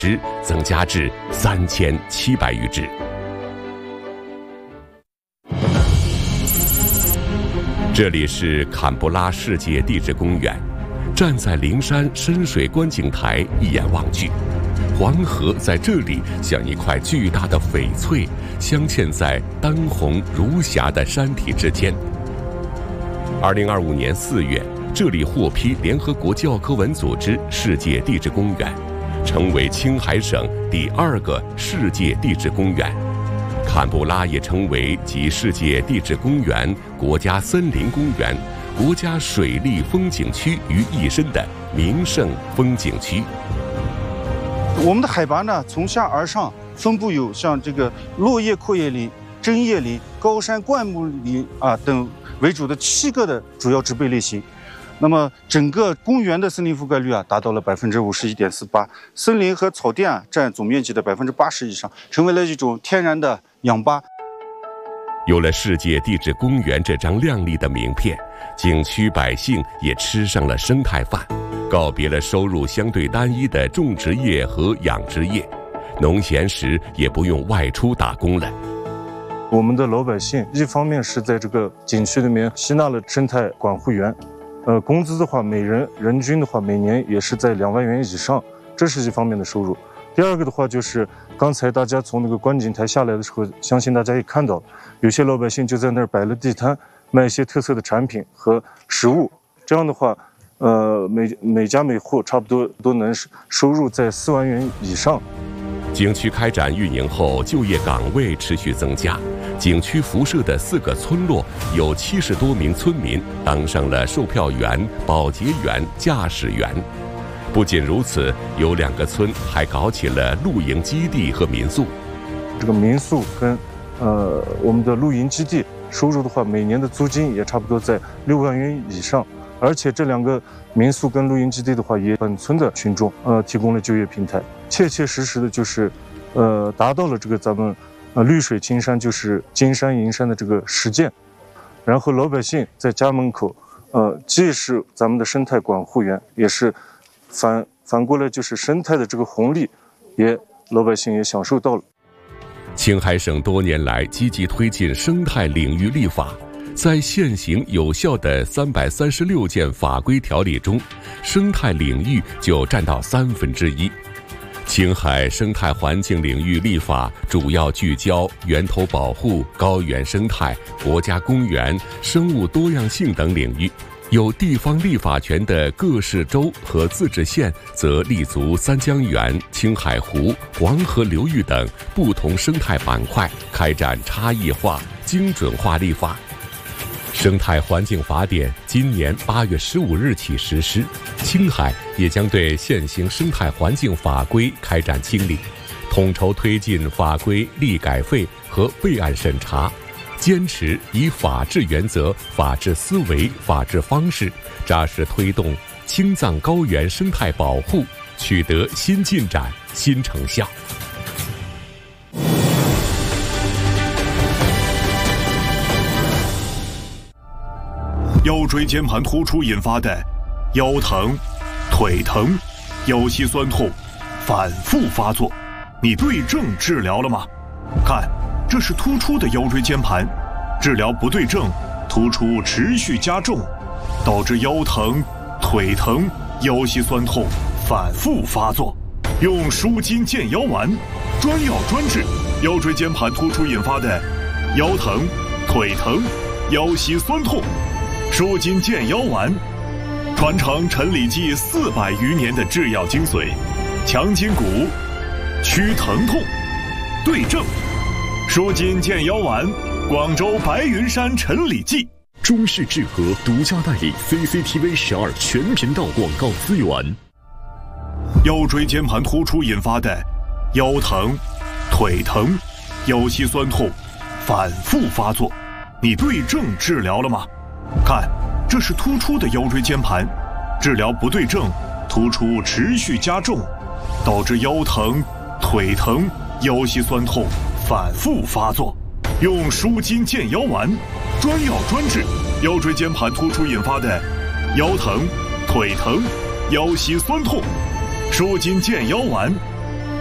支增加至3700余只。这里是坎布拉世界地质公园，站在灵山深水观景台，一眼望去，黄河在这里像一块巨大的翡翠，镶嵌在丹红如霞的山体之间。2025年4月，这里获批联合国教科文组织世界地质公园，成为青海省第2个世界地质公园。坎布拉也成为集世界地质公园、国家森林公园、国家水利风景区于一身的名胜风景区。 我们的海拔呢，从下而上分布有像这个落叶阔叶林、针叶林、高山灌木林等为主的7个的主要植被类型。那么整个公园的森林覆盖率达到了51.48%，森林和草甸占总面积的80%以上，成为了一种天然的氧吧。 有了世界地质公园这张亮丽的名片，景区百姓也吃上了生态饭，告别了收入相对单一的种植业和养殖业，农闲时也不用外出打工了。 我们的老百姓一方面是在这个景区里面吸纳了生态管护员，工资的话，每人人均的话，每年也是在2万元以上，这是一方面的收入。第二个的话，就是刚才大家从那个观景台下来的时候，相信大家也看到，有些老百姓就在那儿摆了地摊，卖一些特色的产品和食物。这样的话，每家每户差不多都能收入在4万元以上。 景区开展运营后，就业岗位持续增加。景区辐射的4个村落有70多名村民当上了售票员、保洁员、驾驶员。不仅如此，有2个村还搞起了露营基地和民宿。 这个民宿跟我们的露营基地收入的话，每年的租金也差不多在6万元以上。而且这2个民宿跟露营基地的话，也本村的群众提供了就业平台，切切实实的就是达到了这个咱们绿水青山，就是金山银山的这个实践。然后老百姓在家门口既是咱们的生态管护员，也是反过来就是生态的这个红利，老百姓也享受到了。 青海省多年来积极推进生态领域立法，在现行有效的336件法规条例中，生态领域就占到1/3。青海生态环境领域立法主要聚焦源头保护、高原生态、国家公园、生物多样性等领域。有地方立法权的各市州和自治县则立足三江源、青海湖、黄河流域等不同生态板块，开展差异化、精准化立法。生态环境法典今年8月15日起实施，青海也将对现行生态环境法规开展清理，统筹推进法规立改废和备案审查，坚持以法治原则、法治思维、法治方式，扎实推动青藏高原生态保护取得新进展、新成效。 腰椎间盘突出引发的腰疼、腿疼、腰膝酸痛反复发作，你对症治疗了吗？看，这是突出的腰椎间盘，治疗不对症，突出持续加重，导致腰疼、腿疼、腰膝酸痛反复发作。用舒筋健腰丸，专药专治腰椎间盘突出引发的腰疼、腿疼、腰膝酸痛。舒筋健腰丸，传承陈李济400余年的制药精髓，强筋骨，祛疼痛，对症。舒筋健腰丸，广州白云山陈李济。 中视智和独家代理 CCTV 12全频道广告资源。 腰椎间盘突出引发的腰疼、腿疼、腰膝酸痛反复发作，你对症治疗了吗？看，这是突出的腰椎间盘，治疗不对症，突出持续加重，导致腰疼、腿疼、腰膝酸痛反复发作。用舒筋健腰丸，专药专治腰椎间盘突出引发的腰疼、腿疼、腰膝酸痛。舒筋健腰丸